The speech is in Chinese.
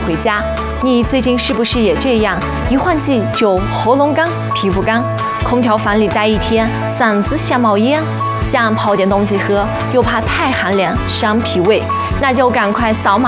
回家。你最近是不是也这样？一换季就喉咙干、皮肤干，空调房里待一天，嗓子像冒烟，想泡点东西喝，又怕太寒凉伤脾胃，那就赶快扫码